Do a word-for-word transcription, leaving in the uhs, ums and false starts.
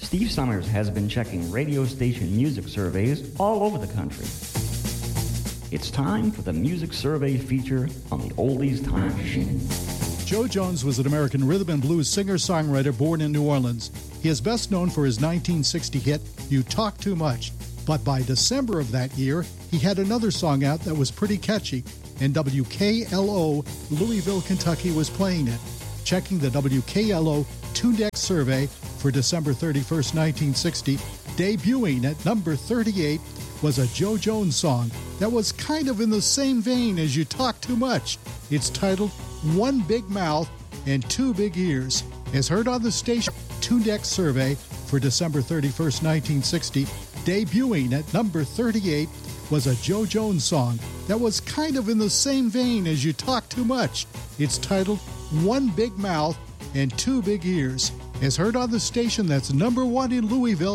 Steve Summers has been checking radio station music surveys all over the country. It's time for the Music Survey feature on the Oldies Time Machine. Joe Jones was an American rhythm and blues singer-songwriter born in New Orleans. He is best known for his nineteen sixty hit, You Talk Too Much. But by December of that year, he had another song out that was pretty catchy, and W K L O Louisville, Kentucky was playing it. Checking the W K L O TuneDeck survey for December thirty-first, nineteen sixty, debuting at number thirty-eight was a Joe Jones song that was kind of in the same vein as You Talk Too Much. It's titled One Big Mouth and Two Big Ears. As heard on the station TuneDeck survey for December thirty-first, nineteen sixty, debuting at number thirty-eight was a Joe Jones song that was kind of in the same vein as You Talk Too Much. It's titled One Big Mouth and Two Big Ears. As heard on the station that's number one in Louisville